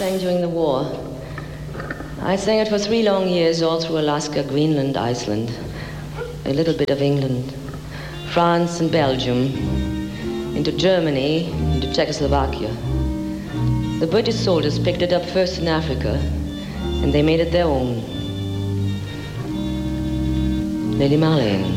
sang during the war. I sang it for 3 long years all through Alaska, Greenland, Iceland, a little bit of England, France and Belgium, into Germany, into Czechoslovakia. The British soldiers picked it up first in Africa, and they made it their own. Lady Marlene.